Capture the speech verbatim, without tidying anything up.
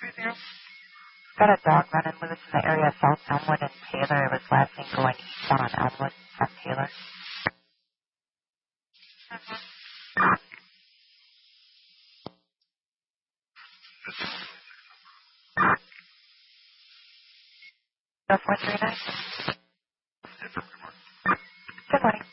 Got a dog running loose in the area of South Elmwood and Taylor. It was last seen going east on Elmwood from Taylor. So four three nine. Good morning.